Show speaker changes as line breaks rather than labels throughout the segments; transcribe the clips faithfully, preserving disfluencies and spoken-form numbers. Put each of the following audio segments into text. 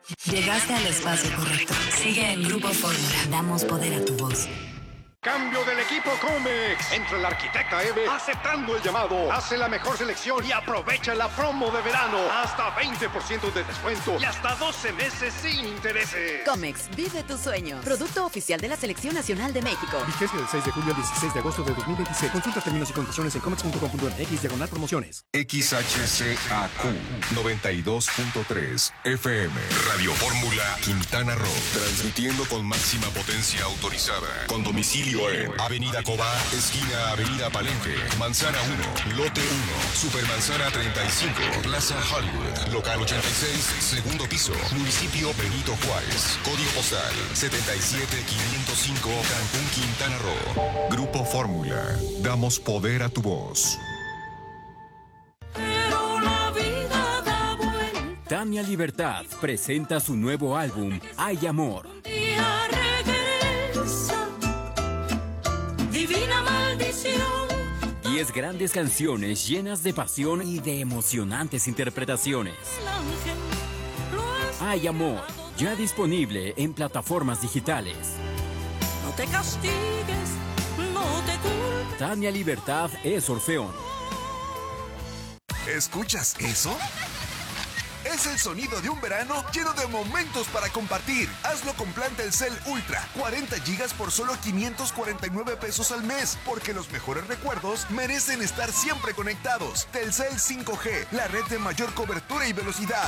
Llegaste al espacio correcto. Sigue en Grupo Fórmula. Damos poder a tu voz.
Cambio del equipo Comex. Entra el arquitecta Eve aceptando el llamado. Hace la mejor selección y aprovecha la promo de verano. Hasta veinte por ciento de descuento y hasta doce meses sin intereses.
Comex, vive tu sueño. Producto oficial de la Selección Nacional de México.
Vigencia del seis de julio al dieciséis de agosto de dos mil veintiséis. Consulta términos y condiciones en comex punto com punto m x diagonal promociones.
X H C A Q noventa y dos punto tres F M. Radio Fórmula Quintana Roo. Transmitiendo con máxima potencia autorizada. Con domicilio en Avenida Cobá, esquina Avenida Palenque, Manzana uno, Lote uno, Supermanzana treinta y cinco, Plaza Hollywood, Local ochenta y seis, segundo piso, Municipio Benito Juárez, Código postal setenta y siete quinientos cinco, Cancún, Quintana Roo. Grupo Fórmula, damos poder a tu voz.
Tania Libertad presenta su nuevo álbum, Hay Amor.
Divina maldición.
Diez grandes canciones llenas de pasión y de emocionantes interpretaciones. Hay Amor, ya disponible en plataformas digitales.
No te castigues, no te culpes.
Tania Libertad es Orfeón.
¿Escuchas eso? Es el sonido de un verano lleno de momentos para compartir. Hazlo con plan Telcel Ultra. cuarenta gigas por solo quinientos cuarenta y nueve pesos al mes. Porque los mejores recuerdos merecen estar siempre conectados. Telcel cinco G, la red de mayor cobertura y velocidad.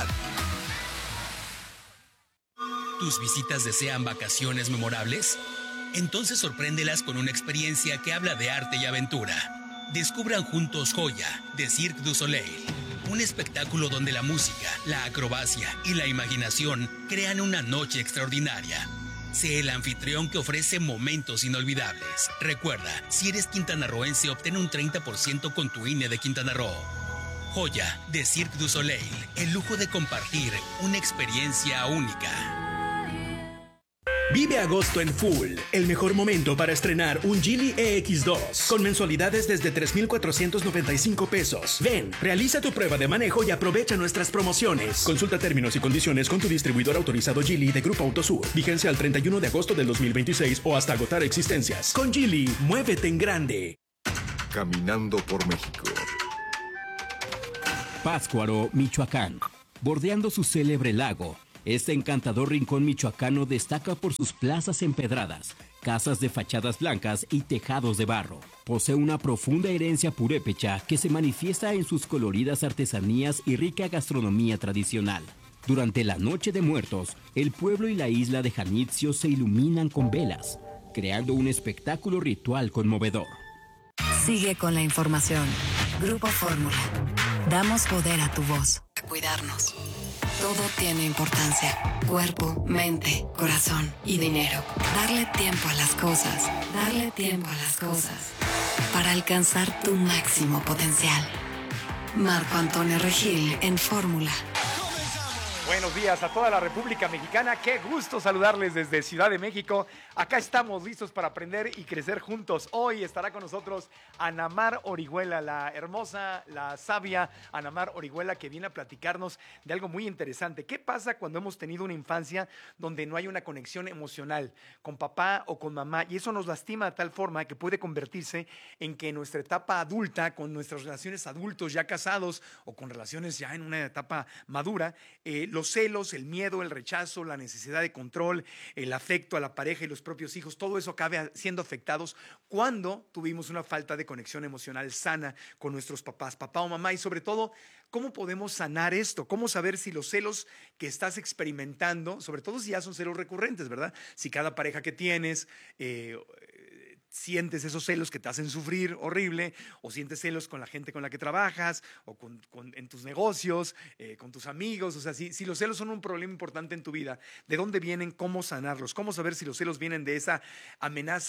¿Tus visitas desean vacaciones memorables? Entonces sorpréndelas con una experiencia que habla de arte y aventura. Descubran juntos Joya, de Cirque du Soleil. Un espectáculo donde la música, la acrobacia y la imaginación crean una noche extraordinaria. Sé el anfitrión que ofrece momentos inolvidables. Recuerda, si eres quintanarroense, obtén un treinta por ciento con tu I N E de Quintana Roo. Joya, de Cirque du Soleil. El lujo de compartir una experiencia única.
Vive agosto en full, el mejor momento para estrenar un Geely E X dos, con mensualidades desde tres mil cuatrocientos noventa y cinco pesos. Ven, realiza tu prueba de manejo y aprovecha nuestras promociones. Consulta términos y condiciones con tu distribuidor autorizado Geely de Grupo Autosur. Vigencia al treinta y uno de agosto del dos mil veintiséis o hasta agotar existencias. Con Geely, muévete en grande.
Caminando por México.
Pátzcuaro, Michoacán. Bordeando su célebre lago, este encantador rincón michoacano destaca por sus plazas empedradas, casas de fachadas blancas y tejados de barro. Posee una profunda herencia purépecha que se manifiesta en sus coloridas artesanías y rica gastronomía tradicional. Durante la Noche de Muertos, el pueblo y la isla de Janitzio se iluminan con velas, creando un espectáculo ritual conmovedor.
Sigue con la información. Grupo Fórmula. Damos poder a tu voz. A cuidarnos. Todo tiene importancia. Cuerpo, mente, corazón y dinero. Darle tiempo a las cosas. Darle tiempo a las cosas. Para alcanzar tu máximo potencial. Marco Antonio Regil en Fórmula.
Buenos días a toda la República Mexicana. Qué gusto saludarles desde Ciudad de México. Acá estamos listos para aprender y crecer juntos. Hoy estará con nosotros Ana Mar Orihuela, la hermosa, la sabia Ana Mar Orihuela, que viene a platicarnos de algo muy interesante. ¿Qué pasa cuando hemos tenido una infancia donde no hay una conexión emocional con papá o con mamá? Y eso nos lastima de tal forma que puede convertirse en que en nuestra etapa adulta, con nuestras relaciones adultos ya casados o con relaciones ya en una etapa madura, eh, los celos, el miedo, el rechazo, la necesidad de control, el afecto a la pareja y los propios hijos, todo eso acabe siendo afectados cuando tuvimos una falta de conexión emocional sana con nuestros papás, papá o mamá. Y sobre todo, ¿cómo podemos sanar esto? ¿Cómo saber si los celos que estás experimentando, sobre todo si ya son celos recurrentes, ¿verdad? Si cada pareja que tienes eh, sientes esos celos que te hacen sufrir horrible, o sientes celos con la gente con la que trabajas, o con, con, en tus negocios, eh, con tus amigos. O sea, si, si los celos son un problema importante en tu vida, ¿de dónde vienen? ¿Cómo sanarlos? ¿Cómo saber si los celos vienen de esa amenaza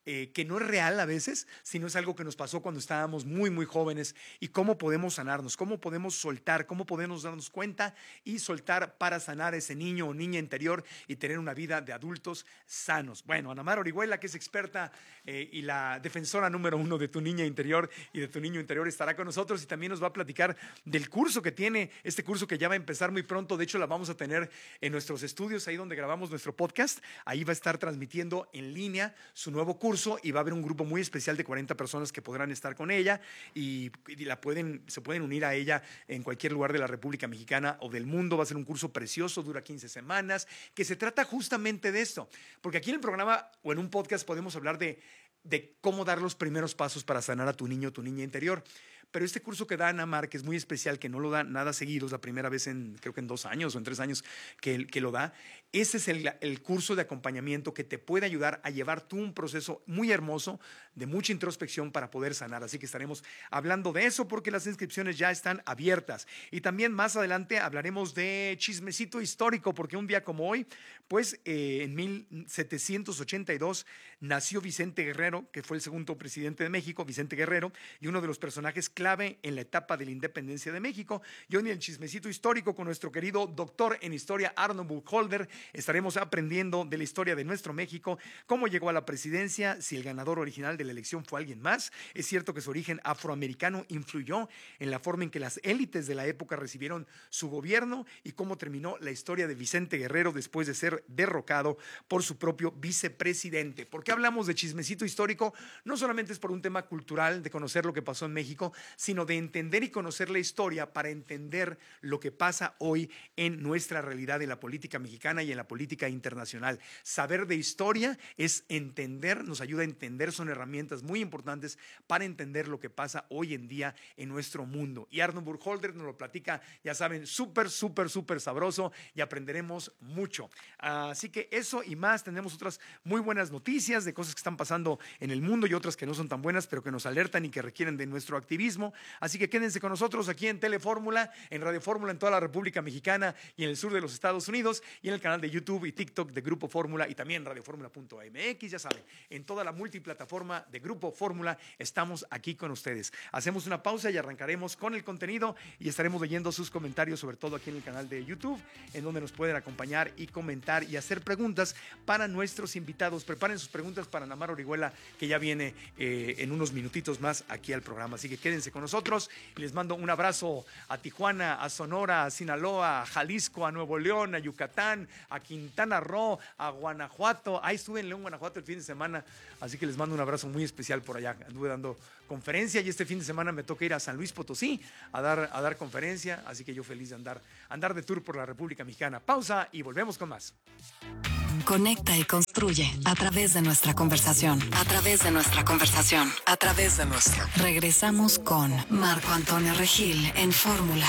eh, que no es real a veces, sino es algo que nos pasó cuando estábamos muy, muy jóvenes, y cómo podemos sanarnos, cómo podemos soltar, cómo podemos darnos cuenta y soltar para sanar a ese niño o niña interior y tener una vida de adultos sanos. Bueno, Ana Mar Orihuela, que es experta eh, y la defensora número uno de tu niña interior y de tu niño interior, estará con nosotros y también nos va a platicar del curso que tiene, este curso que ya va a empezar muy pronto. De hecho, la vamos a tener en nuestros estudios, ahí donde grabamos nuestro podcast. Ahí va a estar transmitiendo en línea su nuevo curso y va a haber un grupo muy especial de cuarenta personas que podrán estar con ella y, y la pueden, se pueden unir a ella en cualquier lugar de la República Mexicana o del mundo. Va a ser un curso precioso, dura quince semanas, que se trata justamente de esto. Porque aquí en el programa o en un podcast podemos hablar de, de cómo dar los primeros pasos para sanar a tu niño o tu niña interior. Pero este curso que da Ana Mar, que es muy especial, que no lo da nada seguido, es la primera vez en, creo que en dos años o en tres años que, que lo da, ese es el, el curso de acompañamiento que te puede ayudar a llevar tú un proceso muy hermoso de mucha introspección para poder sanar. Así que estaremos hablando de eso porque las inscripciones ya están abiertas. Y también más adelante hablaremos de chismecito histórico, porque un día como hoy, pues eh, en mil setecientos ochenta y dos nació Vicente Guerrero, que fue el segundo presidente de México, Vicente Guerrero, y uno de los personajes clave en la etapa de la independencia de México. Y hoy en el chismecito histórico con nuestro querido doctor en historia Arnold Burkholder estaremos aprendiendo de la historia de nuestro México, cómo llegó a la presidencia, si el ganador original de la elección fue alguien más. Es cierto que su origen afroamericano influyó en la forma en que las élites de la época recibieron su gobierno y cómo terminó la historia de Vicente Guerrero después de ser derrocado por su propio vicepresidente. ¿Por qué hablamos de chismecito histórico? No solamente es por un tema cultural de conocer lo que pasó en México, sino de entender y conocer la historia para entender lo que pasa hoy en nuestra realidad en la política mexicana y en la política internacional. Saber de historia es entender, nos ayuda a entender, son herramientas muy importantes para entender lo que pasa hoy en día en nuestro mundo. Y Arnold Burkholder nos lo platica, ya saben, súper, súper, súper sabroso y aprenderemos mucho. Así que eso y más, tenemos otras muy buenas noticias de cosas que están pasando en el mundo y otras que no son tan buenas, pero que nos alertan y que requieren de nuestro activismo. Así que quédense con nosotros aquí en Telefórmula, en Radio Fórmula en toda la República Mexicana y en el sur de los Estados Unidos, y en el canal de YouTube y TikTok de Grupo Fórmula y también radio fórmula punto m x. Ya saben, en toda la multiplataforma de Grupo Fórmula estamos aquí con ustedes. Hacemos una pausa y arrancaremos con el contenido y estaremos leyendo sus comentarios, sobre todo aquí en el canal de YouTube, en donde nos pueden acompañar y comentar y hacer preguntas para nuestros invitados. Preparen sus preguntas para Ana Mar Orihuela, que ya viene eh, en unos minutitos más aquí al programa. Así que quédense con nosotros y les mando un abrazo a Tijuana, a Sonora, a Sinaloa, a Jalisco, a Nuevo León, a Yucatán, a Quintana Roo, a Guanajuato. Ahí estuve en León, Guanajuato el fin de semana, así que les mando un abrazo muy especial por allá. Anduve dando conferencia y este fin de semana me toca ir a San Luis Potosí a dar, a dar conferencia, así que yo feliz de andar, andar de tour por la República Mexicana. Pausa y volvemos con más.
Conecta y construye a través de nuestra conversación, a través de nuestra conversación, a través de nuestra. Regresamos con Marco Antonio Regil en Fórmula.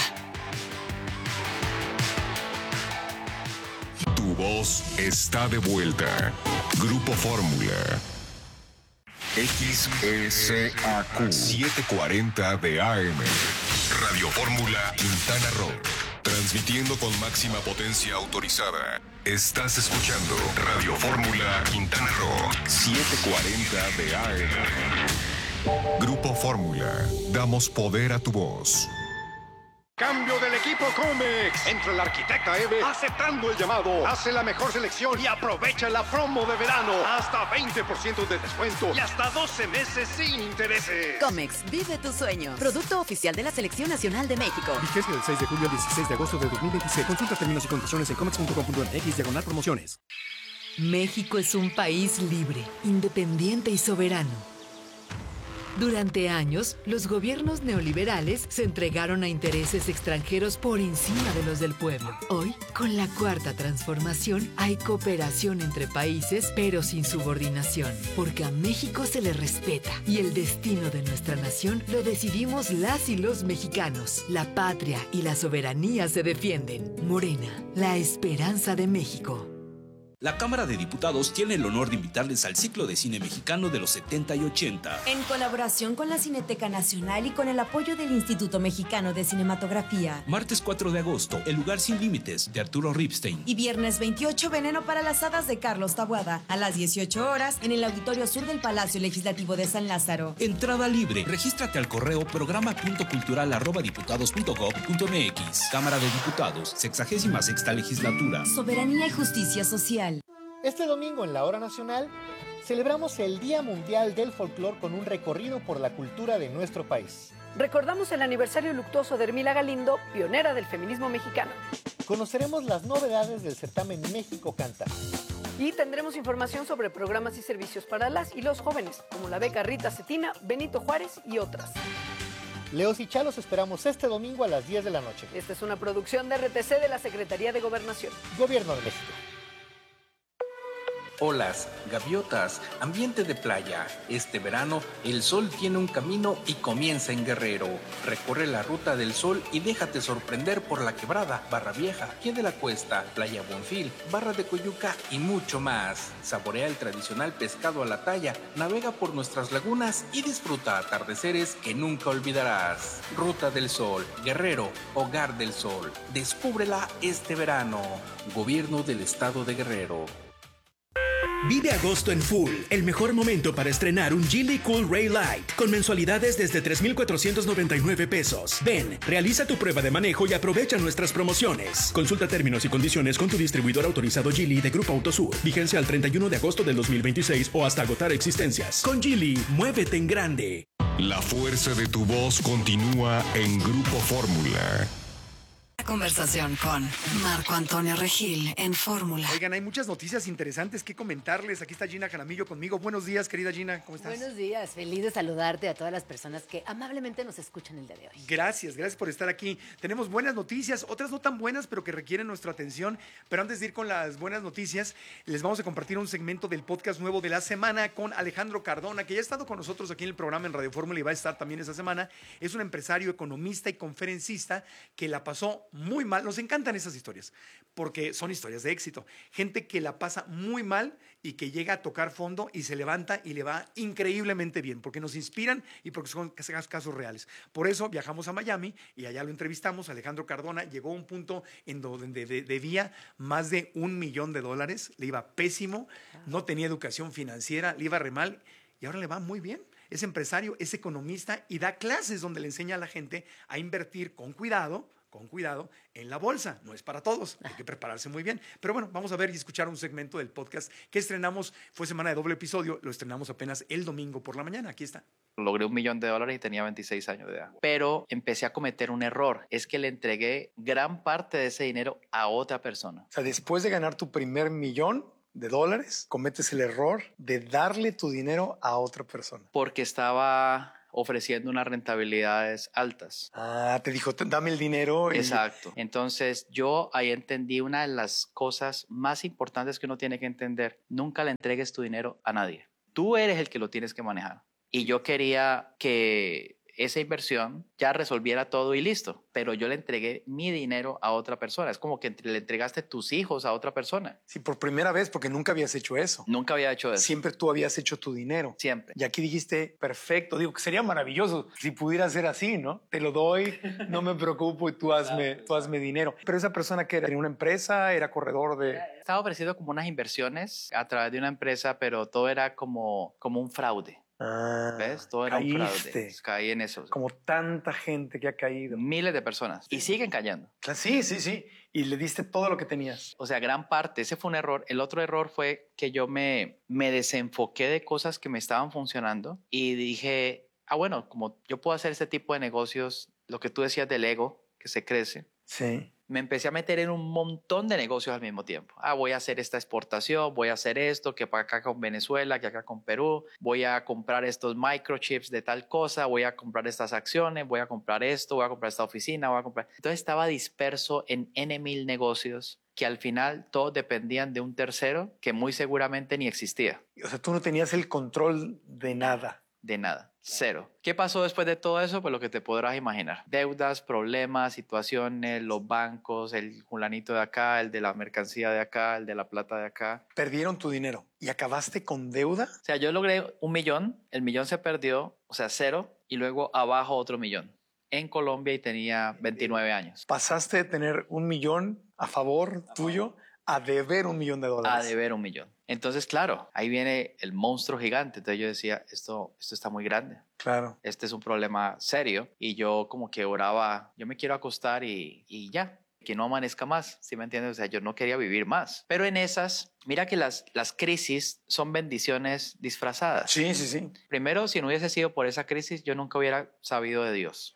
Tu voz está de vuelta. Grupo Fórmula. X S A Q setecientos cuarenta de A M. Radio Fórmula Quintana Roo. Transmitiendo con máxima potencia autorizada. Estás escuchando Radio Fórmula Quintana Roo setecientos cuarenta de A M. Grupo Fórmula. Damos poder a tu voz.
Cambio del equipo Comex. Entra el arquitecta Eve aceptando el llamado. Hace la mejor selección y aprovecha la promo de verano. Hasta veinte por ciento de descuento y hasta doce meses sin intereses.
Comex, vive tu sueño. Producto oficial de la Selección Nacional de México.
Vigencia del seis de julio al dieciséis de agosto de dos mil veintiséis. Consulta términos y condiciones en comex punto com punto m x diagonal promociones.
México es un país libre, independiente y soberano. Durante años, los gobiernos neoliberales se entregaron a intereses extranjeros por encima de los del pueblo. Hoy, con la Cuarta Transformación, hay cooperación entre países, pero sin subordinación, porque a México se le respeta y el destino de nuestra nación lo decidimos las y los mexicanos. La patria y la soberanía se defienden. Morena, la esperanza de México.
La Cámara de Diputados tiene el honor de invitarles al ciclo de cine mexicano de los setenta y ochenta.
En colaboración con la Cineteca Nacional y con el apoyo del Instituto Mexicano de Cinematografía.
Martes cuatro de agosto, El lugar sin límites, de Arturo Ripstein.
Y viernes veintiocho, Veneno para las hadas, de Carlos Taboada. A las dieciocho horas, en el Auditorio Sur del Palacio Legislativo de San Lázaro.
Entrada libre. Regístrate al correo programa punto cultural arroba diputados punto gob punto mx. Cámara de Diputados, sexagésima sexta legislatura.
Soberanía y justicia social.
Este domingo en la Hora Nacional celebramos el Día Mundial del Folclor con un recorrido por la cultura de nuestro país.
Recordamos el aniversario luctuoso de Hermila Galindo, pionera del feminismo mexicano.
Conoceremos las novedades del certamen México Canta.
Y tendremos información sobre programas y servicios para las y los jóvenes, como la beca Rita Cetina, Benito Juárez y otras.
Leos y Chalos esperamos este domingo a las diez de la noche.
Esta es una producción de R T C de la Secretaría de Gobernación.
Gobierno de México.
Olas, gaviotas, ambiente de playa. Este verano, el sol tiene un camino y comienza en Guerrero. Recorre la ruta del sol y déjate sorprender por La Quebrada, Barra Vieja, Pie de la Cuesta, Playa Bonfil, Barra de Coyuca y mucho más. Saborea el tradicional pescado a la talla, navega por nuestras lagunas y disfruta atardeceres que nunca olvidarás. Ruta del Sol, Guerrero, Hogar del Sol. Descúbrela este verano. Gobierno del Estado de Guerrero.
Vive agosto en full, el mejor momento para estrenar un Geely Cool Ray Light con mensualidades desde tres mil cuatrocientos noventa y nueve pesos. Ven, realiza tu prueba de manejo y aprovecha nuestras promociones. Consulta términos y condiciones con tu distribuidor autorizado Geely de Grupo Autosur. Vigencia al treinta y uno de agosto del dos mil veintiséis o hasta agotar existencias. Con Geely, muévete en grande.
La fuerza de tu voz continúa en Grupo Fórmula.
Conversación con Marco Antonio Regil en Fórmula.
Oigan, hay muchas noticias interesantes que comentarles. Aquí está Gina Jaramillo conmigo. Buenos días, querida Gina. ¿Cómo estás?
Buenos días. Feliz de saludarte a todas las personas que amablemente nos escuchan el día de hoy.
Gracias, gracias por estar aquí. Tenemos buenas noticias, otras no tan buenas, pero que requieren nuestra atención. Pero antes de ir con las buenas noticias, les vamos a compartir un segmento del podcast nuevo de la semana con Alejandro Cardona, que ya ha estado con nosotros aquí en el programa en Radio Fórmula y va a estar también esa semana. Es un empresario, economista y conferencista que la pasó muy mal. Nos encantan esas historias porque son historias de éxito. Gente que la pasa muy mal y que llega a tocar fondo y se levanta y le va increíblemente bien porque nos inspiran y porque son casos reales. Por eso viajamos a Miami y allá lo entrevistamos. Alejandro Cardona llegó a un punto en donde debía más de un millón de dólares. Le iba pésimo, no tenía educación financiera, le iba re mal y ahora le va muy bien. Es empresario, es economista y da clases donde le enseña a la gente a invertir con cuidado, con cuidado en la bolsa. No es para todos, hay que prepararse muy bien. Pero bueno, vamos a ver y escuchar un segmento del podcast que estrenamos, fue semana de doble episodio, lo estrenamos apenas el domingo por la mañana. Aquí está.
Logré un millón de dólares y tenía veintiséis años de edad. Pero empecé a cometer un error. Es que le entregué gran parte de ese dinero a otra persona.
O sea, después de ganar tu primer millón de dólares, cometes el error de darle tu dinero a otra persona.
Porque estaba ofreciendo unas rentabilidades altas.
Ah, te dijo, dame el dinero. Y...
Exacto. Entonces yo ahí entendí una de las cosas más importantes que uno tiene que entender. Nunca le entregues tu dinero a nadie. Tú eres el que lo tienes que manejar. Y yo quería que esa inversión ya resolviera todo y listo. Pero yo le entregué mi dinero a otra persona. Es como que le entregaste tus hijos a otra persona.
Sí, por primera vez, porque nunca habías hecho eso.
Nunca había hecho eso.
Siempre tú habías hecho tu dinero.
Siempre.
Y aquí dijiste, perfecto. Digo, que sería maravilloso si pudiera ser así, ¿no? Te lo doy, no me preocupo y tú hazme, tú hazme dinero. Pero esa persona que era, ¿tenía una empresa? ¿Era corredor de...?
Estaba ofreciendo como unas inversiones a través de una empresa, pero todo era como, como un fraude.
Ah,
¿Ves? Todo era
caíste.
un fraude. Caí en eso.
Como tanta gente que ha caído.
Miles de personas. Y siguen cayendo.
Sí, sí, sí. Y le diste todo lo que tenías.
O sea, gran parte. Ese fue un error. El otro error fue que yo me, me desenfoqué de cosas que me estaban funcionando y dije, ah, bueno, como yo puedo hacer este tipo de negocios, lo que tú decías del ego, que se crece.
Sí.
Me empecé a meter en un montón de negocios al mismo tiempo. Ah, voy a hacer esta exportación, voy a hacer esto, que para acá con Venezuela, que acá con Perú, voy a comprar estos microchips de tal cosa, voy a comprar estas acciones, voy a comprar esto, voy a comprar esta oficina, voy a comprar... Entonces estaba disperso en N mil negocios que al final todos dependían de un tercero que muy seguramente ni existía.
O sea, tú no tenías el control de nada.
de nada. Cero. ¿Qué pasó después de todo eso? Pues lo que te podrás imaginar. Deudas, problemas, situaciones, los bancos, el fulanito de acá, el de la mercancía de acá, el de la plata de acá.
Perdieron tu dinero y acabaste con deuda.
O sea, yo logré un millón, el millón se perdió, o sea, cero, y luego abajo otro millón. En Colombia y tenía veintinueve años.
Pasaste de tener un millón a favor tuyo a deber un millón de dólares.
A deber un millón. Entonces, claro, ahí viene el monstruo gigante. Entonces yo decía, esto, esto está muy grande.
Claro.
Este es un problema serio. Y yo como que oraba, yo me quiero acostar y, y ya, que no amanezca más, ¿sí me entiendes? O sea, yo no quería vivir más. Pero en esas, mira que las, las crisis son bendiciones disfrazadas.
Sí, sí, sí.
Primero, si no hubiese sido por esa crisis, yo nunca hubiera sabido de Dios.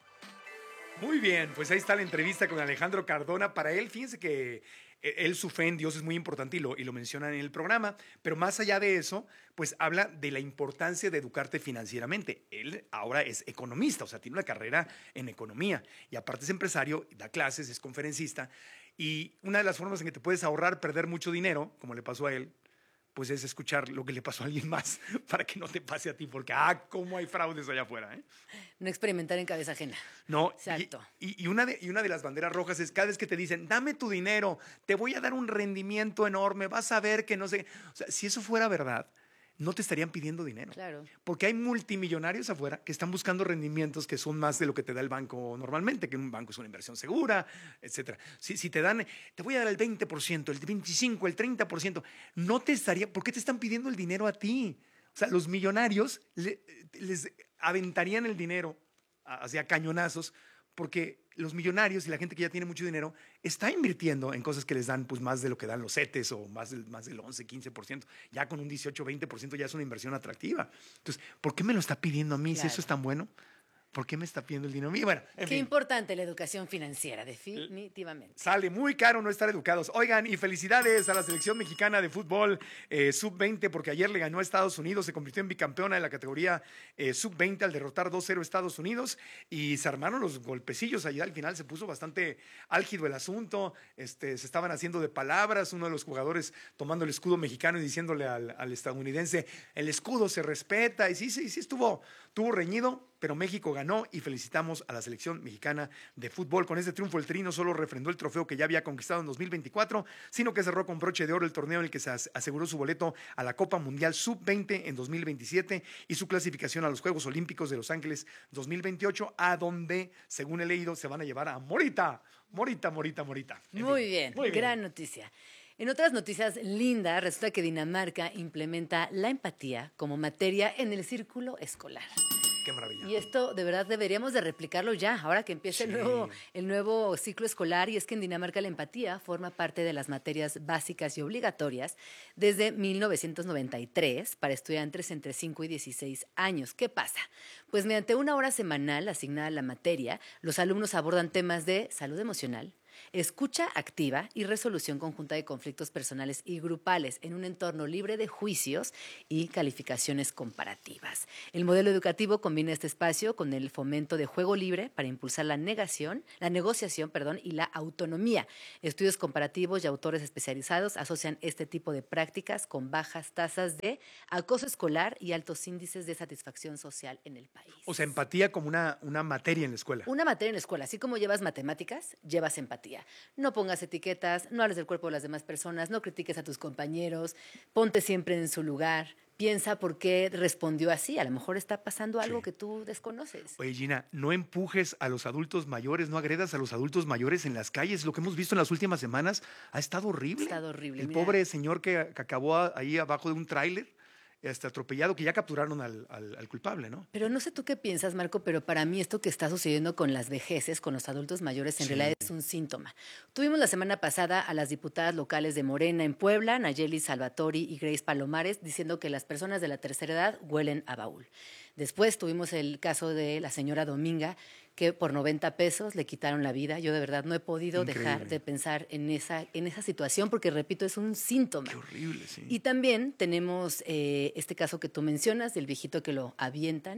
Muy bien, pues ahí está la entrevista con Alejandro Cardona. Para él, fíjense que él, su fe en Dios es muy importante y lo, y lo menciona en el programa, pero más allá de eso, pues habla de la importancia de educarte financieramente. Él ahora es economista, o sea, tiene una carrera en economía y aparte es empresario, da clases, es conferencista y una de las formas en que te puedes ahorrar perder mucho dinero, como le pasó a él, pues es escuchar lo que le pasó a alguien más para que no te pase a ti, porque, ah, cómo hay fraudes allá afuera, ¿eh?
No experimentar en cabeza ajena.
No,
exacto.
Y, y, una de, y una de las banderas rojas es cada vez que te dicen, dame tu dinero, te voy a dar un rendimiento enorme, vas a ver que no sé. O sea, si eso fuera verdad, no te estarían pidiendo dinero.
Claro.
Porque hay multimillonarios afuera que están buscando rendimientos que son más de lo que te da el banco normalmente, que un banco es una inversión segura, etcétera. Si, si te dan, te voy a dar el veinte por ciento, el veinticinco por ciento, el treinta por ciento, no te estaría, ¿por qué te están pidiendo el dinero a ti? O sea, los millonarios le, les aventarían el dinero hacia cañonazos porque los millonarios y la gente que ya tiene mucho dinero está invirtiendo en cosas que les dan pues, más de lo que dan los CETES o más del, más del once, quince por ciento. Ya con un dieciocho, veinte por ciento ya es una inversión atractiva. Entonces, ¿por qué me lo está pidiendo a mí
Claro.
si eso es tan bueno? ¿Por qué me está pidiendo el dinero a mí? Bueno, en
Qué
fin.
importante la educación financiera, definitivamente.
Sale muy caro no estar educados. Oigan, y felicidades a la selección mexicana de fútbol eh, sub veinte, porque ayer le ganó a Estados Unidos, se convirtió en bicampeona en la categoría eh, sub veinte al derrotar dos cero a Estados Unidos y se armaron los golpecillos allá. Al final se puso bastante álgido el asunto, este, se estaban haciendo de palabras, uno de los jugadores tomando el escudo mexicano y diciéndole al, al estadounidense, el escudo se respeta, y sí, sí, sí estuvo, estuvo reñido, pero México ganó y felicitamos a la selección mexicana de fútbol. Con este triunfo el Tri no solo refrendó el trofeo que ya había conquistado en dos mil veinticuatro, sino que cerró con broche de oro el torneo en el que se aseguró su boleto a la Copa Mundial sub veinte en dos mil veintisiete y su clasificación a los Juegos Olímpicos de Los Ángeles dos mil veintiocho, a donde, según he leído, se van a llevar a Morita, Morita, Morita, Morita. En
Muy
fin,
bien,
muy bien.
gran noticia. En otras noticias lindas, resulta que Dinamarca implementa la empatía como materia en el círculo escolar.
Qué maravilla.
Y esto de verdad deberíamos de replicarlo ya, ahora que empieza el,
Sí.
nuevo, el nuevo ciclo escolar. Y es que en Dinamarca la empatía forma parte de las materias básicas y obligatorias desde mil novecientos noventa y tres para estudiantes entre cinco y dieciséis años. ¿Qué pasa? Pues mediante una hora semanal asignada a la materia, los alumnos abordan temas de salud emocional, escucha activa y resolución conjunta de conflictos personales y grupales en un entorno libre de juicios y calificaciones comparativas. El modelo educativo combina este espacio con el fomento de juego libre para impulsar la negación, la negociación, perdón, y la autonomía. Estudios comparativos y autores especializados asocian este tipo de prácticas con bajas tasas de acoso escolar y altos índices de satisfacción social en el país.
O sea, empatía como una, una materia en la escuela.
Una materia en la escuela, así como llevas matemáticas, llevas empatía. No pongas etiquetas, no hables del cuerpo de las demás personas, no critiques a tus compañeros, ponte siempre en su lugar, piensa por qué respondió así. A lo mejor está pasando algo
Sí.
que tú desconoces.
Oye, Gina, no empujes a los adultos mayores, no agredas a los adultos mayores en las calles. Lo que hemos visto en las últimas semanas ha estado horrible.
Ha estado horrible.
El
Mira,
pobre señor que, que acabó a- ahí abajo de un tráiler, este, atropellado, que ya capturaron al, al- al culpable, ¿no?
Pero no sé tú qué piensas, Marco, pero para mí esto que está sucediendo con las vejeces, con los adultos mayores, en
Sí.
realidad es un síntoma. Tuvimos la semana pasada a las diputadas locales de Morena en Puebla, Nayeli Salvatori y Grace Palomares, diciendo que las personas de la tercera edad huelen a baúl. Después tuvimos el caso de la señora Dominga, que por noventa pesos le quitaron la vida. Yo de verdad no he podido
Increíble.
dejar de pensar en esa, en esa situación, porque repito, es un síntoma.
Qué horrible, sí.
Y también tenemos eh, este caso que tú mencionas, del viejito que lo avientan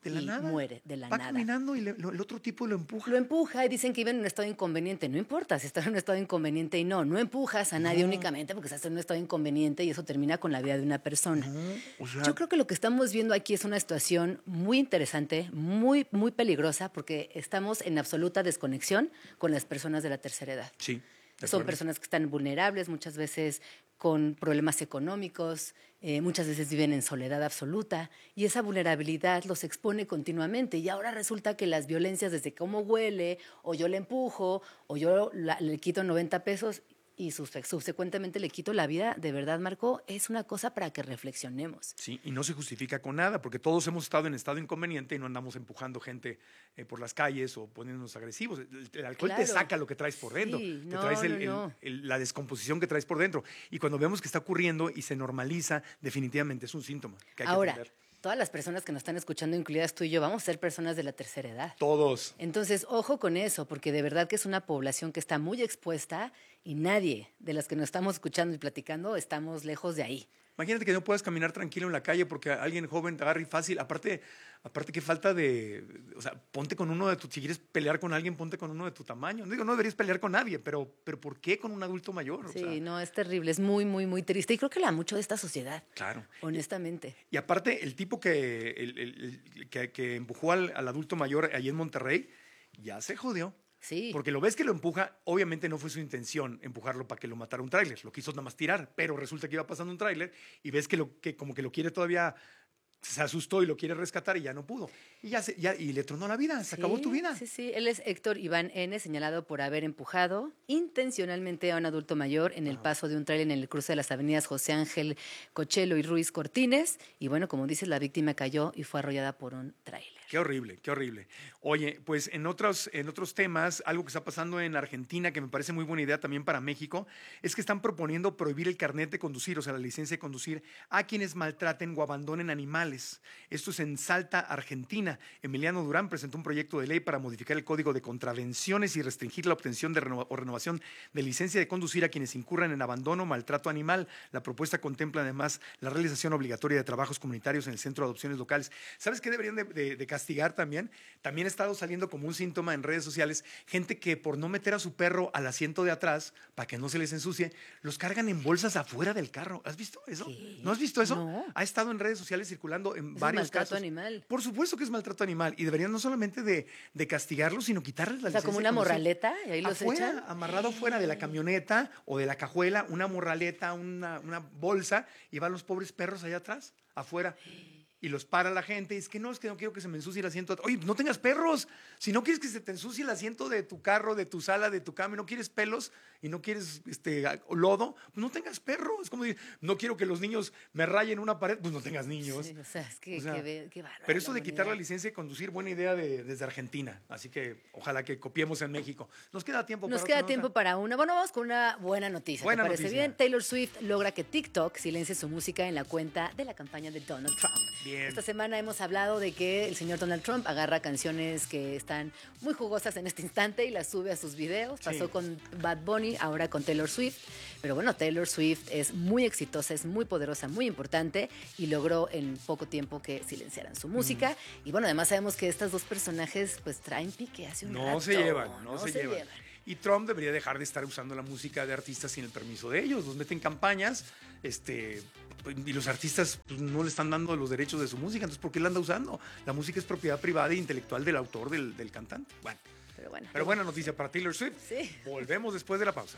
De la
y
nada.
muere de la
Va
nada.
caminando y le- lo- el otro tipo lo empuja.
Lo empuja y dicen que iba en un estado inconveniente. No importa si está en un estado inconveniente y no. No empujas a nadie
No.
únicamente porque estás en un estado inconveniente y eso termina con la vida de una persona.
O sea,
Yo creo que lo que estamos viendo aquí es una situación muy interesante, muy, muy peligrosa, porque estamos en absoluta desconexión con las personas de la tercera edad.
sí. de
Son
acuerdo.
personas que están vulnerables, muchas veces con problemas económicos, eh, muchas veces viven en soledad absoluta y esa vulnerabilidad los expone continuamente y ahora resulta que las violencias desde cómo huele o yo le empujo o yo la- le quito noventa pesos y subse- subsecuentemente le quito la vida, de verdad, Marco, es una cosa para que reflexionemos.
Sí, y no se justifica con nada, porque todos hemos estado en estado inconveniente y no andamos empujando gente eh, por las calles o poniéndonos agresivos. El, el alcohol te
Claro.
saca lo que traes por dentro,
Sí,
te
no,
traes el-
no,
el-
no.
el- la descomposición que traes por dentro. Y cuando vemos que está ocurriendo y se normaliza, definitivamente es un síntoma que hay
Ahora,
que atender.
todas las personas que nos están escuchando, incluidas tú y yo, vamos a ser personas de la tercera edad.
Todos.
Entonces, ojo con eso, porque de verdad que es una población que está muy expuesta y nadie de las que nos estamos escuchando y platicando estamos lejos de ahí.
Imagínate que no puedas caminar tranquilo en la calle porque alguien joven te agarra y fácil. Aparte, aparte qué falta de... O sea, ponte con uno de tu... Si quieres pelear con alguien, ponte con uno de tu tamaño. No digo, no deberías pelear con nadie, pero, pero ¿por qué con un adulto mayor? O
Sí,
sea,
no, es terrible, es muy, muy, muy triste y creo que la mucho de esta sociedad,
claro.
honestamente.
Y aparte, el tipo que, el- el- el- que, que empujó al, al adulto mayor allí en Monterrey, ya se jodió.
Sí.
Porque lo ves que lo empuja, obviamente no fue su intención empujarlo para que lo matara un tráiler, lo quiso nada más tirar, pero resulta que iba pasando un tráiler y ves que, lo, que como que lo quiere todavía, se asustó y lo quiere rescatar y ya no pudo. Y, ya se- ya, y le tronó la vida, se acabó tu vida.
Sí, sí, él es Héctor Iván N., señalado por haber empujado intencionalmente a un adulto mayor en el paso de un tráiler en el cruce de las avenidas José Ángel Cochelo y Ruiz Cortines. Y bueno, como dices, la víctima cayó y fue arrollada por un tráiler.
Qué horrible, qué horrible. Oye, pues en otros, en otros temas, algo que está pasando en Argentina, que me parece muy buena idea también para México, es que están proponiendo prohibir el carnet de conducir, o sea, la licencia de conducir, a quienes maltraten o abandonen animales. Esto es en Salta, Argentina. Emiliano Durán presentó un proyecto de ley para modificar el Código de Contravenciones y restringir la obtención de renova- o renovación de licencia de conducir a quienes incurran en abandono o maltrato animal. La propuesta contempla además la realización obligatoria de trabajos comunitarios en el Centro de Adopciones Locales. ¿Sabes qué deberían de, de- de castigar también? También ha estado saliendo como un síntoma en redes sociales, gente que por no meter a su perro al asiento de atrás, para que no se les ensucie, los cargan en bolsas afuera del carro. ¿Has visto eso? ¿No has visto eso?
No.
Ha estado en redes sociales circulando en
Eso es
varios
maltrato
casos.
animal.
Por supuesto que es maltrato animal y deberían no solamente de, de castigarlos, sino quitarles la
O sea,
licencia
como
de
una
conducir.
morraleta y ahí los
Afuera,
echan.
amarrado afuera de la camioneta o de la cajuela, una morraleta, una, una bolsa, y van los pobres perros allá atrás, afuera. Y los para la gente y es que no, es que no quiero que se me ensucie el asiento. Oye, no tengas perros. Si no quieres que se te ensucie el asiento de tu carro, de tu sala, de tu cama, y no quieres pelos y no quieres este, lodo, pues no tengas perros. Es como decir, no quiero que los niños me rayen una pared, pues no tengas niños.
Sí, o sea, es que,
O sea,
que ve- qué bárbaro
Pero eso
la
de quitar la
humanidad.
licencia de conducir, buena idea de- desde Argentina. Así que ojalá que copiemos en México. Nos queda tiempo
Nos
para
queda
otra
tiempo
nota?
para una. Bueno, vamos con una buena noticia.
Buena
¿Te parece
noticia.
bien? Taylor Swift logra que TikTok silencie su música en la cuenta de la campaña de Donald Trump.
Bien.
Esta semana hemos hablado de que el señor Donald Trump agarra canciones que están muy jugosas en este instante y las sube a sus videos.
Sí.
Pasó con Bad Bunny, ahora con Taylor Swift. Pero bueno, Taylor Swift es muy exitosa, es muy poderosa, muy importante y logró en poco tiempo que silenciaran su música.
Mm.
Y bueno, además sabemos que estos dos personajes pues traen pique hace un
No
rato.
se llevan, no, se, llevan. Y Trump debería dejar de estar usando la música de artistas sin el permiso de ellos. Los meten en campañas, este, pues, y los artistas pues, no le están dando los derechos de su música. Entonces, ¿por qué la anda usando? La música es propiedad privada e intelectual del autor, del, del cantante. Bueno,
Pero bueno.
pero buena noticia para Taylor Swift.
Sí.
Volvemos después de la pausa.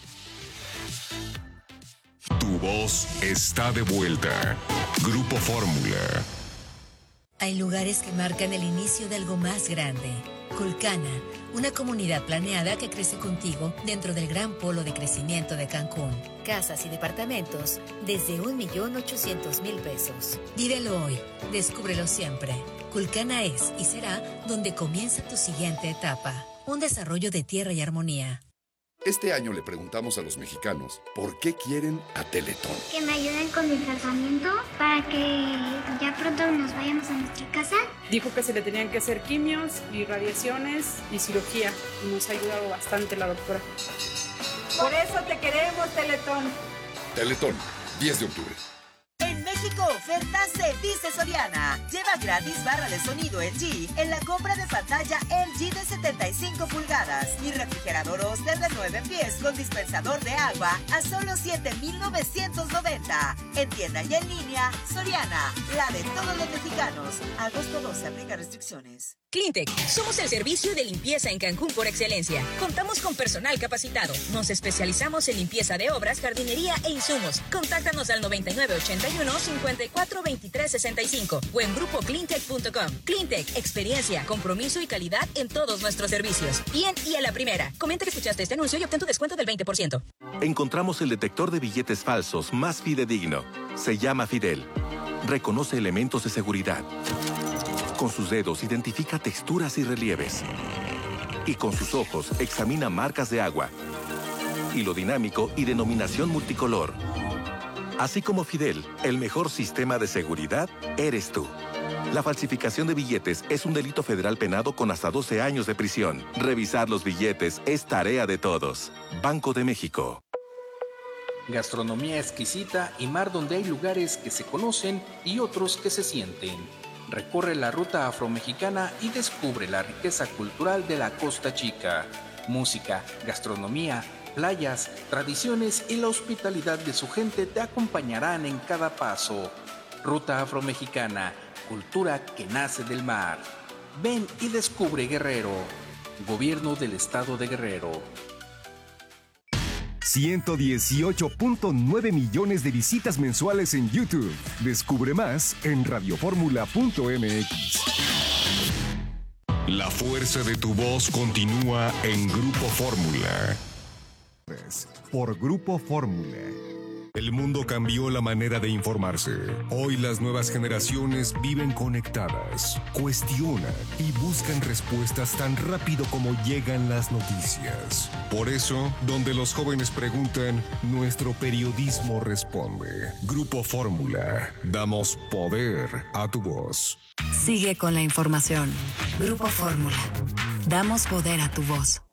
Tu voz está de vuelta. Grupo Fórmula.
Hay lugares que marcan el inicio de algo más grande. Culcana, una comunidad planeada que crece contigo dentro del gran polo de crecimiento de Cancún. Casas y departamentos desde un millón ochocientos mil pesos. Vívelo hoy, descúbrelo siempre. Culcana es y será donde comienza tu siguiente etapa. Un desarrollo de tierra y armonía.
Este año le preguntamos a los mexicanos por qué quieren a Teletón.
Que me ayuden con mi tratamiento para que ya pronto nos vayamos a nuestra casa.
Dijo que se le tenían que hacer quimios y radiaciones y cirugía y nos ha ayudado bastante la doctora.
Por eso te queremos, Teletón.
Teletón, diez de octubre.
En
México, ofertas se dice Soriana. Lleva gratis barra de sonido L G en la compra de pantalla L G de setenta y cinco pulgadas y refrigerador Oster de nueve pies con dispensador de agua a solo siete mil novecientos noventa. En tienda y en línea, Soriana, la de todos los mexicanos. Agosto doce, aplica restricciones.
Cleantech, somos el servicio de limpieza en Cancún por excelencia. Contamos con personal capacitado. Nos especializamos en limpieza de obras, jardinería e insumos. Contáctanos al noventa y nueve ochenta y uno cincuenta y cuatro veintitrés sesenta y cinco o en grupo cleantech punto com. Cleantech, experiencia, compromiso y calidad en todos nuestros servicios. Bien y a la primera. Comenta que escuchaste este anuncio y obtén tu descuento del veinte por ciento.
Encontramos el detector de billetes falsos más fidedigno. Se llama Fidel. Reconoce elementos de seguridad. Con sus dedos identifica texturas y relieves. Y con sus ojos examina marcas de agua, hilo dinámico y denominación multicolor. Así como Fidel, el mejor sistema de seguridad eres tú. La falsificación de billetes es un delito federal penado con hasta doce años de prisión. Revisar los billetes es tarea de todos. Banco de México.
Gastronomía exquisita y mar donde hay lugares que se conocen y otros que se sienten. Recorre la ruta afromexicana y descubre la riqueza cultural de la Costa Chica. Música, gastronomía, playas, tradiciones y la hospitalidad de su gente te acompañarán en cada paso. Ruta afromexicana, cultura que nace del mar. Ven y descubre Guerrero. Gobierno del Estado de Guerrero.
ciento dieciocho punto nueve millones de visitas mensuales en YouTube. Descubre más en radioformula punto m x.
La fuerza de tu voz continúa en Grupo Fórmula.
Por Grupo Fórmula.
El mundo cambió la manera de informarse. Hoy las nuevas generaciones viven conectadas, cuestionan y buscan respuestas tan rápido como llegan las noticias. Por eso, donde los jóvenes preguntan, nuestro periodismo responde. Grupo Fórmula. Damos poder a tu voz.
Sigue con la información. Grupo Fórmula. Damos poder a tu voz.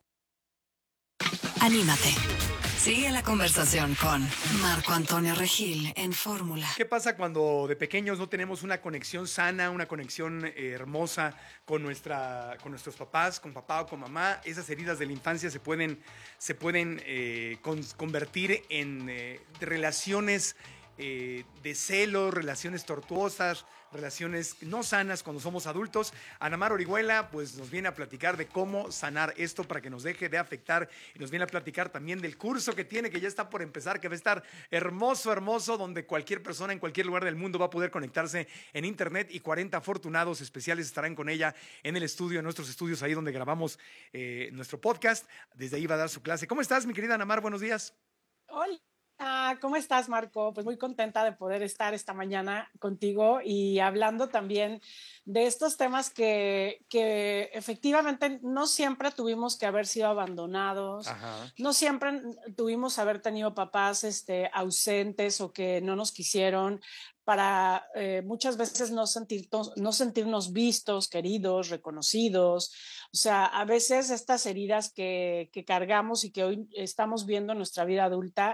Anímate. Sigue la conversación con Marco Antonio Regil en Fórmula.
¿Qué pasa cuando de pequeños no tenemos una conexión sana, una conexión eh, hermosa con, nuestra, con nuestros papás, con papá o con mamá? Esas heridas de la infancia se pueden, se pueden eh, con, convertir en eh, relaciones eh, de celos, relaciones tortuosas, relaciones no sanas cuando somos adultos. Anamar Orihuela pues nos viene a platicar de cómo sanar esto para que nos deje de afectar, y nos viene a platicar también del curso que tiene, que ya está por empezar, que va a estar hermoso, hermoso, donde cualquier persona en cualquier lugar del mundo va a poder conectarse en internet, y cuarenta afortunados especiales estarán con ella en el estudio, en nuestros estudios, ahí donde grabamos eh, nuestro podcast. Desde ahí va a dar su clase. ¿Cómo estás, mi querida Anamar? Buenos días.
Hola. Ah, ¿cómo estás, Marco? Pues muy contenta de poder estar esta mañana contigo y hablando también de estos temas que, que efectivamente no siempre tuvimos que haber sido abandonados. Ajá. No siempre tuvimos que haber tenido papás este, ausentes o que no nos quisieron, para eh, muchas veces no, sentir, no sentirnos vistos, queridos, reconocidos. O sea, a veces estas heridas que, que cargamos y que hoy estamos viendo en nuestra vida adulta,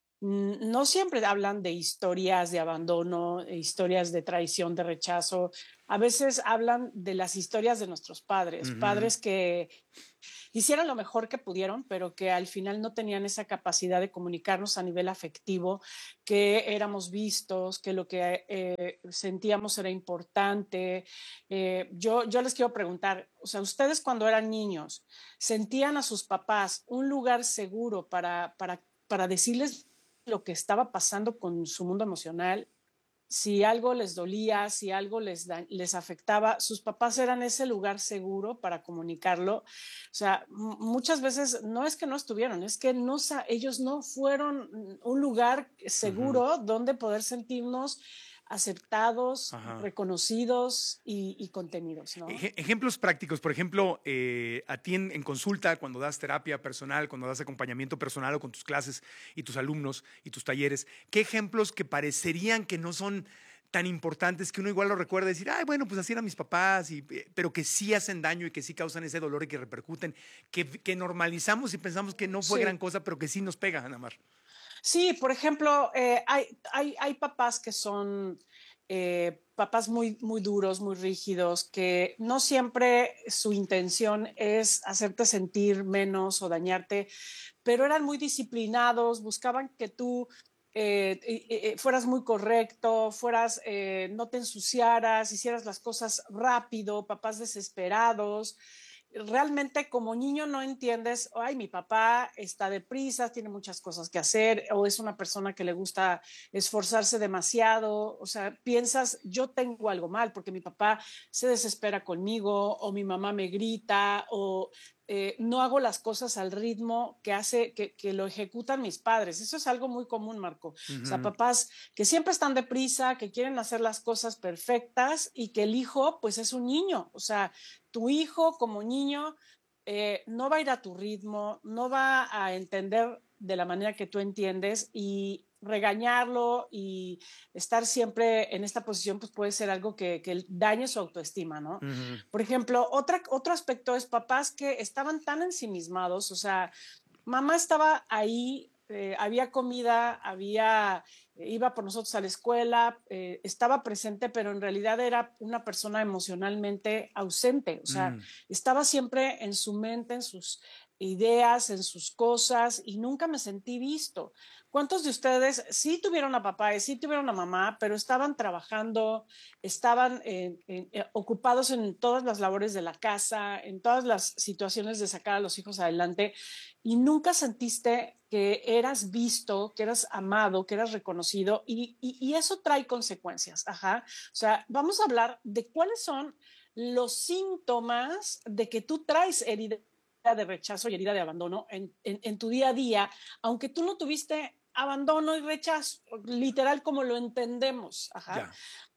no siempre hablan de historias de abandono, historias de traición, de rechazo. A veces hablan de las historias de nuestros padres, uh-huh. padres que hicieron lo mejor que pudieron, pero que al final no tenían esa capacidad de comunicarnos a nivel afectivo, que éramos vistos, que lo que eh, sentíamos era importante. Eh, yo, yo les quiero preguntar, o sea, ustedes cuando eran niños, ¿sentían a sus papás un lugar seguro para, para, para decirles lo que estaba pasando con su mundo emocional? Si algo les dolía, si algo les, les afectaba, sus papás eran ese lugar seguro para comunicarlo. O sea, m- muchas veces no es que no estuvieron, es que no, ellos no fueron un lugar seguro uh-huh. donde poder sentirnos aceptados, Ajá. reconocidos y, y contenidos, ¿no?
Ej- ejemplos prácticos, por ejemplo, eh, a ti en, en consulta, cuando das terapia personal, cuando das acompañamiento personal o con tus clases y tus alumnos y tus talleres, ¿qué ejemplos que parecerían que no son tan importantes, que uno igual lo recuerda y decir, ay, bueno, pues así eran mis papás, y, pero que sí hacen daño y que sí causan ese dolor y que repercuten, que, que normalizamos y pensamos que no fue sí. gran cosa, pero que sí nos pega, Anamar?
Sí, por ejemplo, eh, hay, hay, hay papás que son eh, papás muy, muy duros, muy rígidos, que no siempre su intención es hacerte sentir menos o dañarte, pero eran muy disciplinados, buscaban que tú eh, eh, fueras muy correcto, fueras, eh, no te ensuciaras, hicieras las cosas rápido, papás desesperados. Realmente como niño no entiendes, ay, mi papá está deprisa, tiene muchas cosas que hacer, o es una persona que le gusta esforzarse demasiado, o sea, piensas, yo tengo algo mal porque mi papá se desespera conmigo, o mi mamá me grita, o eh, no hago las cosas al ritmo que hace, que, que lo ejecutan mis padres. Eso es algo muy común, Marco. Uh-huh. O sea, papás que siempre están deprisa, que quieren hacer las cosas perfectas y que el hijo, pues es un niño. O sea, tu hijo como niño eh, no va a ir a tu ritmo, no va a entender de la manera que tú entiendes, y regañarlo y estar siempre en esta posición pues puede ser algo que, que dañe su autoestima, ¿no? Uh-huh. Por ejemplo, otra, otro aspecto es papás que estaban tan ensimismados, o sea, mamá estaba ahí, eh, había comida, había, eh, iba por nosotros a la escuela, eh, estaba presente, pero en realidad era una persona emocionalmente ausente, o sea, mm. estaba siempre en su mente, en sus ideas, en sus cosas, y nunca me sentí visto. ¿Cuántos de ustedes sí tuvieron a papá y sí tuvieron a mamá, pero estaban trabajando, estaban eh, eh, ocupados en todas las labores de la casa, en todas las situaciones de sacar a los hijos adelante, y nunca sentiste que eras visto, que eras amado, que eras reconocido, y, y, y eso trae consecuencias? Ajá. O sea, vamos a hablar de cuáles son los síntomas de que tú traes herida de rechazo y herida de abandono en, en, en tu día a día, aunque tú no tuviste abandono y rechazo, literal como lo entendemos. Ajá.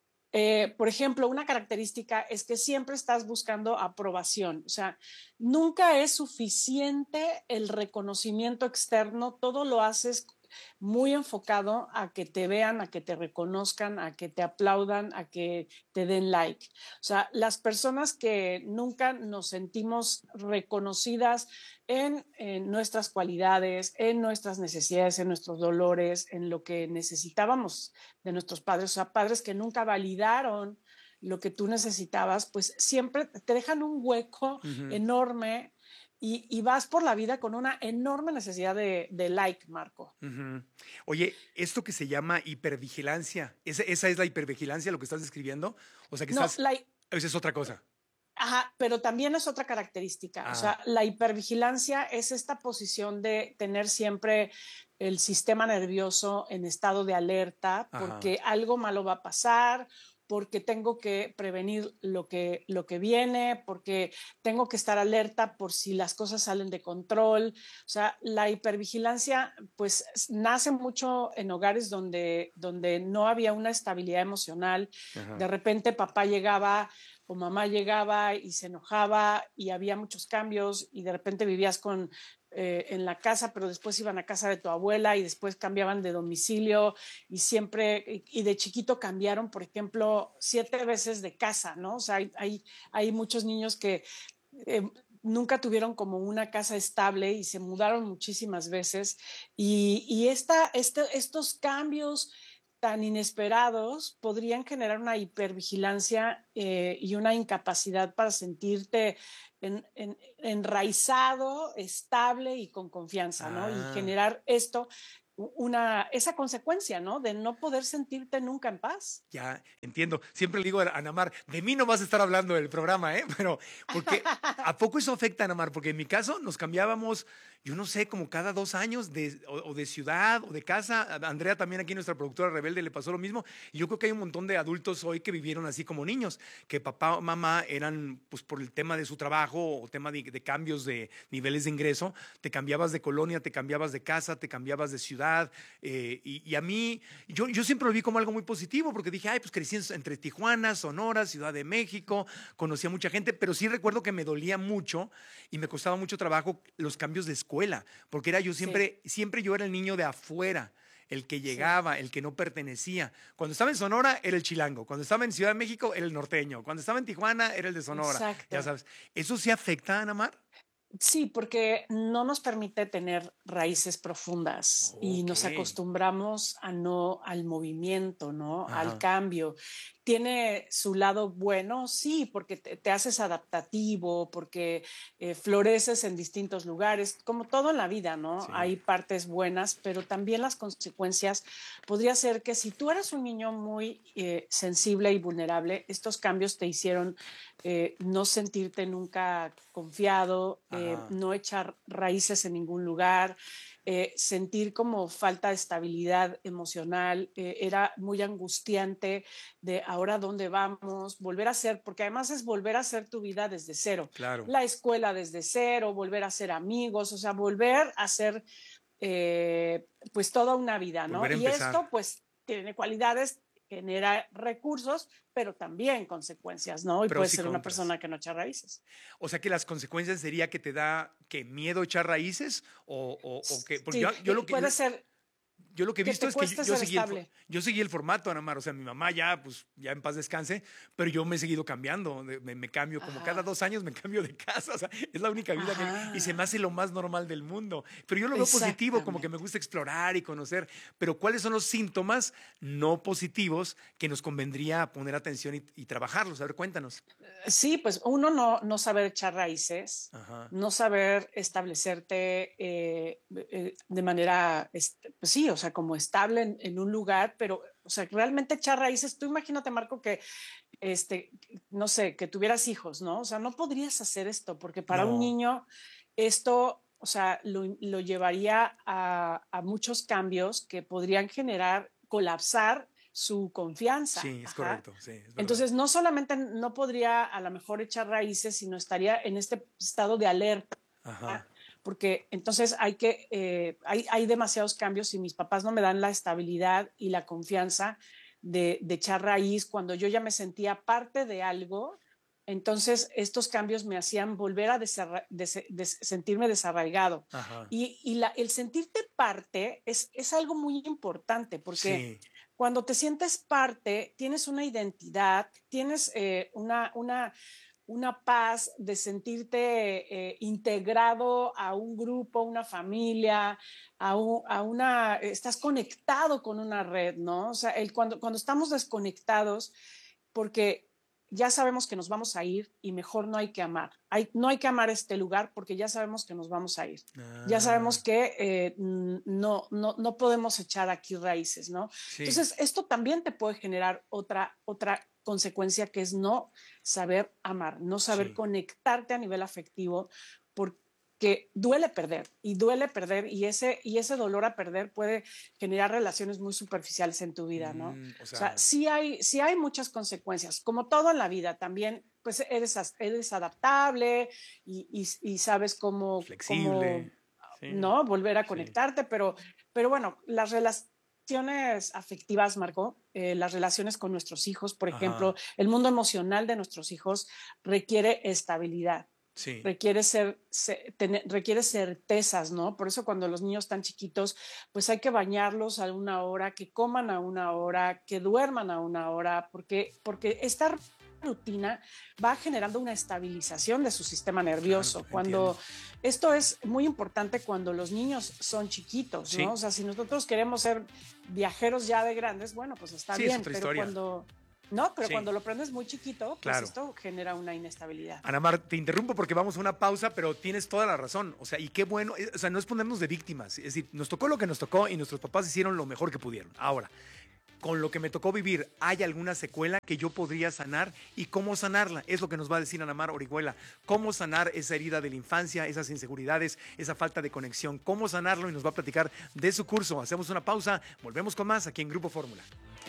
Eh, por ejemplo, una característica es que siempre estás buscando aprobación, o sea, nunca es suficiente el reconocimiento externo, todo lo haces muy enfocado a que te vean, a que te reconozcan, a que te aplaudan, a que te den like. O sea, las personas que nunca nos sentimos reconocidas en, en nuestras cualidades, en nuestras necesidades, en nuestros dolores, en lo que necesitábamos de nuestros padres, o sea, padres que nunca validaron lo que tú necesitabas, pues siempre te dejan un hueco uh-huh. enorme. Y, y vas por la vida con una enorme necesidad de, de like, Marco.
Uh-huh. Oye, esto que se llama hipervigilancia, ¿esa, ¿esa es la hipervigilancia lo que estás describiendo? O sea, que
no,
estás...
La...
Esa es otra cosa.
Ajá, pero también es otra característica. Ah. O sea, la hipervigilancia es esta posición de tener siempre el sistema nervioso en estado de alerta, porque Ajá. algo malo va a pasar, porque tengo que prevenir lo que, lo que viene, porque tengo que estar alerta por si las cosas salen de control. O sea, la hipervigilancia pues nace mucho en hogares donde, donde no había una estabilidad emocional. Ajá. De repente papá llegaba o mamá llegaba y se enojaba y había muchos cambios, y de repente vivías con... Eh, en la casa, pero después iban a casa de tu abuela y después cambiaban de domicilio, y siempre, y, y de chiquito cambiaron, por ejemplo, siete veces de casa, ¿no? O sea, hay, hay, hay muchos niños que eh, nunca tuvieron como una casa estable y se mudaron muchísimas veces, y, y esta, este, estos cambios tan inesperados podrían generar una hipervigilancia eh, y una incapacidad para sentirte En, en, enraizado, estable y con confianza, ¿no? Ah. Y generar esto, una, esa consecuencia, ¿no? De no poder sentirte nunca en paz.
Ya, entiendo. Siempre le digo a Ana Mar, de mí no vas a estar hablando del programa, ¿eh? Pero, porque, ¿a poco eso afecta a Ana Mar? Porque en mi caso nos cambiábamos, yo no sé, como cada dos años de, o, o de ciudad o de casa. A Andrea también, aquí nuestra productora rebelde, le pasó lo mismo. Y yo creo que hay un montón de adultos hoy que vivieron así como niños, que papá o mamá eran, pues por el tema de su trabajo o tema de, de cambios de niveles de ingreso, te cambiabas de colonia, te cambiabas de casa, te cambiabas de ciudad. Eh, y, y a mí, yo, yo siempre lo vi como algo muy positivo, porque dije, ay, pues crecí entre Tijuana, Sonora, Ciudad de México, conocí a mucha gente, pero sí recuerdo que me dolía mucho y me costaba mucho trabajo los cambios de escuela, porque era yo siempre, sí. siempre yo era el niño de afuera, el que llegaba, sí. el que no pertenecía. Cuando estaba en Sonora era el chilango, cuando estaba en Ciudad de México era el norteño, cuando estaba en Tijuana era el de Sonora. Exacto. Ya sabes, ¿eso sí afecta a Ana Mar?
Sí, porque no nos permite tener raíces profundas okay. y nos acostumbramos a no al movimiento, ¿no? Ajá. Al cambio. Tiene su lado bueno, sí, porque te, te haces adaptativo, porque eh, floreces en distintos lugares, como todo en la vida, ¿no? Sí. Hay partes buenas, pero también las consecuencias podría ser que si tú eres un niño muy eh, sensible y vulnerable, estos cambios te hicieron eh, no sentirte nunca confiado, eh, no echar raíces en ningún lugar, eh, sentir como falta de estabilidad emocional, eh, era muy angustiante de ahora dónde vamos, volver a hacer, porque además es volver a hacer tu vida desde cero.
Claro.
La escuela desde cero, volver a ser amigos, o sea, volver a ser eh, pues toda una vida, ¿no? Y esto pues tiene cualidades, genera recursos, pero también consecuencias, ¿no? Y puede ser una persona que no echa raíces.
O sea que las consecuencias sería que te da que miedo echar raíces o, o, o que porque
sí,
yo, yo lo que
puede
yo,
ser
yo lo que he
que
visto es que yo, yo, seguí el, yo seguí el formato, Ana Mar. O sea, mi mamá ya, pues, ya en paz descanse, pero yo me he seguido cambiando. Me, me cambio, como Ajá. cada dos años me cambio de casa. O sea, es la única vida Ajá. que... Y se me hace lo más normal del mundo. Pero yo lo veo positivo, como que me gusta explorar y conocer. Pero ¿cuáles son los síntomas no positivos que nos convendría poner atención y, y trabajarlos? A ver, cuéntanos.
Sí, pues uno no, no saber echar raíces, Ajá. no saber establecerte eh, eh, de manera, este, pues sí, o sea, como estable en, en un lugar, pero, o sea, realmente echar raíces. Tú imagínate, Marco, que, este, no sé, que tuvieras hijos, ¿no? O sea, no podrías hacer esto, porque para no. un niño esto, o sea, lo, lo llevaría a, a muchos cambios que podrían generar, colapsar su confianza.
Sí, es Ajá. correcto. Sí, es
Entonces, no solamente no podría a lo mejor echar raíces, sino estaría en este estado de alerta. Ajá. Porque entonces hay que, eh, hay, hay demasiados cambios y mis papás no me dan la estabilidad y la confianza de, de echar raíz cuando yo ya me sentía parte de algo. Entonces estos cambios me hacían volver a desarra- des- des- sentirme desarraigado. Ajá. Y, y la, el sentirte parte es, es algo muy importante porque sí. cuando te sientes parte tienes una identidad, tienes eh, una... una una paz de sentirte eh, integrado a un grupo, una familia, a, un, a una, estás conectado con una red, ¿no? O sea, el, cuando, cuando estamos desconectados, porque ya sabemos que nos vamos a ir y mejor no hay que amar. Hay, no hay que amar este lugar porque ya sabemos que nos vamos a ir. Ah. Ya sabemos que eh, no, no, no podemos echar aquí raíces, ¿no? Sí. Entonces, esto también te puede generar otra, otra consecuencia que es no saber amar, no saber sí. conectarte a nivel afectivo, porque duele perder y duele perder y ese, y ese dolor a perder puede generar relaciones muy superficiales en tu vida, ¿no? Mm, o, sea, o sea, sí hay, sí hay muchas consecuencias, como todo en la vida también, pues eres, eres adaptable y, y, y sabes cómo,
flexible,
cómo sí. ¿no? Volver a conectarte, sí. pero, pero bueno, las relaciones relaciones afectivas, Marco, eh, las relaciones con nuestros hijos, por ejemplo, Ajá. el mundo emocional de nuestros hijos requiere estabilidad, sí. requiere, ser, se, tener, requiere certezas, ¿no? Por eso cuando los niños están chiquitos, pues hay que bañarlos a una hora, que coman a una hora, que duerman a una hora, porque, porque esta rutina va generando una estabilización de su sistema nervioso. Claro, cuando entiendo. Esto es muy importante cuando los niños son chiquitos, ¿no? Sí. O sea, si nosotros queremos ser viajeros ya de grandes, bueno, pues está sí, bien, pero historia. cuando no, pero sí. cuando lo prendes muy chiquito, pues claro. esto genera una inestabilidad.
Ana Mar, te interrumpo porque vamos a una pausa, pero tienes toda la razón. O sea, y qué bueno, o sea, no es ponernos de víctimas, es decir, nos tocó lo que nos tocó y nuestros papás hicieron lo mejor que pudieron. Ahora, con lo que me tocó vivir, ¿hay alguna secuela que yo podría sanar? ¿Y cómo sanarla? Es lo que nos va a decir Ana Mar Orihuela. ¿Cómo sanar esa herida de la infancia, esas inseguridades, esa falta de conexión? ¿Cómo sanarlo? Y nos va a platicar de su curso. Hacemos una pausa, volvemos con más aquí en Grupo Fórmula.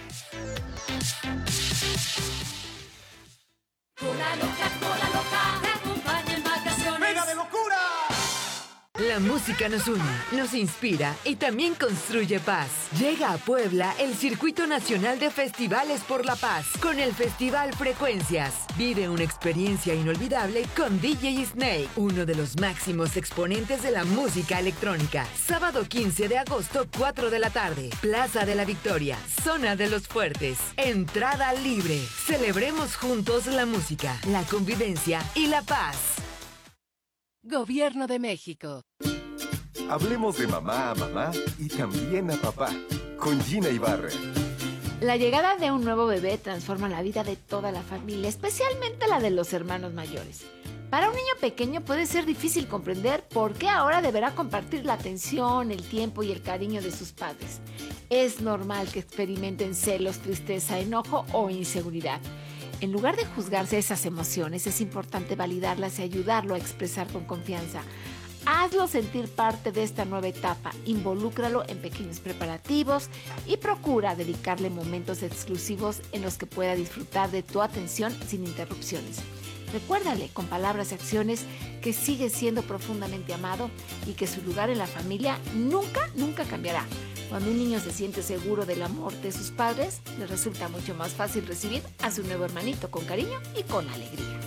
Cola loca, cola loca, te acompaña en vacaciones.
¡Mega de locura!
La música nos une, nos inspira y también construye paz. Llega a Puebla el Circuito Nacional de Festivales por la Paz con el Festival Frecuencias. Vive una experiencia inolvidable con D J Snake, uno de los máximos exponentes de la música electrónica. Sábado quince de agosto, cuatro de la tarde. Plaza de la Victoria, Zona de los Fuertes. Entrada libre. Celebremos juntos la música, la convivencia y la paz.
Gobierno de México.
Hablemos de mamá a mamá y también a papá, con Gina Ibarra.
La llegada de un nuevo bebé transforma la vida de toda la familia, especialmente la de los hermanos mayores. Para un niño pequeño puede ser difícil comprender por qué ahora deberá compartir la atención, el tiempo y el cariño de sus padres. Es normal que experimenten celos, tristeza, enojo o inseguridad. En lugar de juzgarse esas emociones, es importante validarlas y ayudarlo a expresar con confianza. Hazlo sentir parte de esta nueva etapa, involúcralo en pequeños preparativos y procura dedicarle momentos exclusivos en los que pueda disfrutar de tu atención sin interrupciones. Recuérdale con palabras y acciones que sigue siendo profundamente amado y que su lugar en la familia nunca, nunca cambiará. Cuando un niño se siente seguro del amor de sus padres, le resulta mucho más fácil recibir a su nuevo hermanito con cariño y con alegría.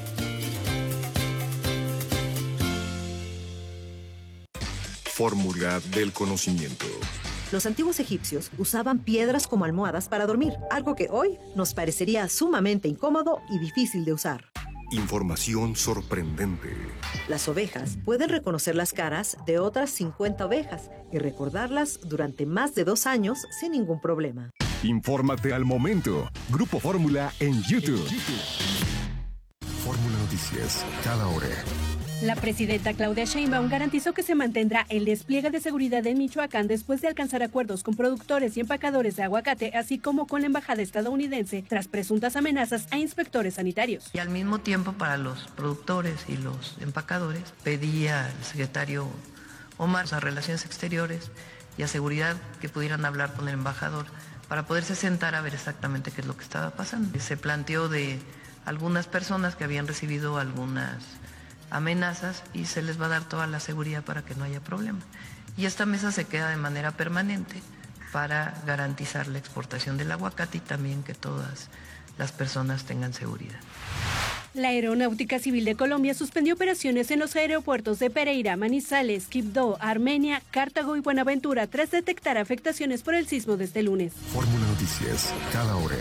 Fórmula del conocimiento.
Los antiguos egipcios usaban piedras como almohadas para dormir, algo que hoy nos parecería sumamente incómodo y difícil de usar.
Información sorprendente.
Las ovejas pueden reconocer las caras de otras cincuenta ovejas y recordarlas durante más de dos años sin ningún problema.
Infórmate al momento. Grupo Fórmula en YouTube.
Fórmula Noticias, cada hora.
La presidenta Claudia Sheinbaum garantizó que se mantendrá el despliegue de seguridad en Michoacán después de alcanzar acuerdos con productores y empacadores de aguacate, así como con la embajada estadounidense, tras presuntas amenazas a inspectores sanitarios.
Y al mismo tiempo, para los productores y los empacadores, pedía al secretario Omar a Relaciones Exteriores y a Seguridad que pudieran hablar con el embajador para poderse sentar a ver exactamente qué es lo que estaba pasando. Se planteó de algunas personas que habían recibido algunas amenazas y se les va a dar toda la seguridad para que no haya problema. Y esta mesa se queda de manera permanente para garantizar la exportación del aguacate y también que todas las personas tengan seguridad.
La Aeronáutica Civil de Colombia suspendió operaciones en los aeropuertos de Pereira, Manizales, Quibdó, Armenia, Cartago y Buenaventura tras detectar afectaciones por el sismo de este lunes.
Fórmula Noticias, cada hora.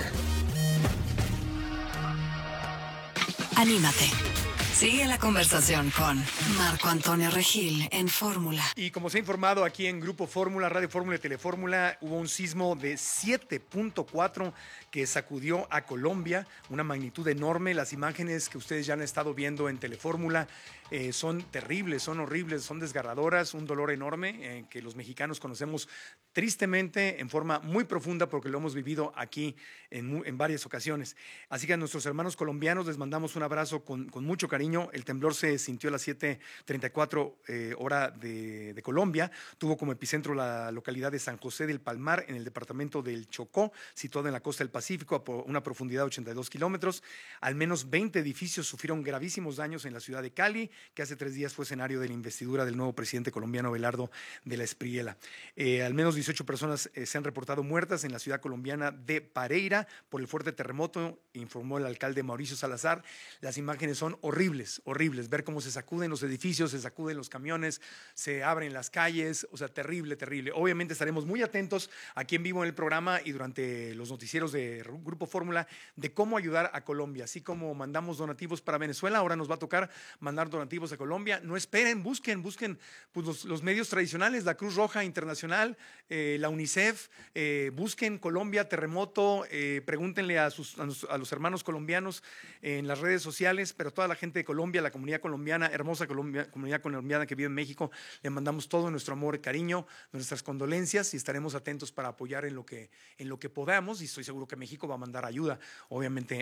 Anímate. Sigue la conversación con Marco Antonio Regil en Fórmula.
Y como se ha informado aquí en Grupo Fórmula, Radio Fórmula y Telefórmula, hubo un sismo de siete punto cuatro que sacudió a Colombia, una magnitud enorme. Las imágenes que ustedes ya han estado viendo en Telefórmula eh, son terribles, son horribles, son desgarradoras, un dolor enorme eh, que los mexicanos conocemos tristemente en forma muy profunda porque lo hemos vivido aquí en, en varias ocasiones. Así que a nuestros hermanos colombianos les mandamos un abrazo con, con mucho cariño. El temblor se sintió a las siete treinta y cuatro eh, hora de, de Colombia. Tuvo como epicentro la localidad de San José del Palmar, en el departamento del Chocó, situado en la costa del Pacífico a una profundidad de ochenta y dos kilómetros. Al menos veinte edificios sufrieron gravísimos daños en la ciudad de Cali, que hace tres días fue escenario de la investidura del nuevo presidente colombiano Abelardo de la Espriella. Eh, al menos dieciocho personas eh, se han reportado muertas en la ciudad colombiana de Pareira por el fuerte terremoto, informó el alcalde Mauricio Salazar. Las imágenes son horribles, horribles. Ver cómo se sacuden los edificios, se sacuden los camiones, se abren las calles, o sea, terrible, terrible. Obviamente estaremos muy atentos aquí en vivo en el programa y durante los noticieros de Grupo Fórmula de cómo ayudar a Colombia. Así como mandamos donativos para Venezuela, ahora nos va a tocar mandar donativos a Colombia. No esperen, busquen, busquen pues, los, los medios tradicionales, la Cruz Roja Internacional, eh, la UNICEF, eh, busquen Colombia, terremoto, eh, pregúntenle a, sus, a, los, a los hermanos colombianos en las redes sociales, pero toda la gente de Colombia, la comunidad colombiana, hermosa Colombia, comunidad colombiana que vive en México, le mandamos todo nuestro amor y cariño, nuestras condolencias y estaremos atentos para apoyar en lo que, en lo que podamos y estoy seguro que México va a mandar ayuda, obviamente,